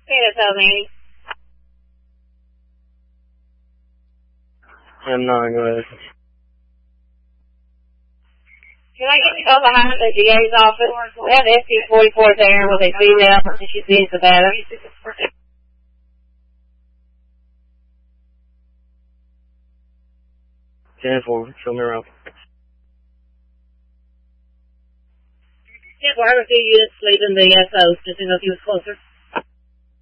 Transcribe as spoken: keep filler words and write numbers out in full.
Okay, that's how Manny. I'm not good. Can I get to go behind the D A's office? We have S T forty-four there with a female, and she's being so bad. ten four, show me around. Yeah, well, I would see you sleep in the S O, just to know if he was closer.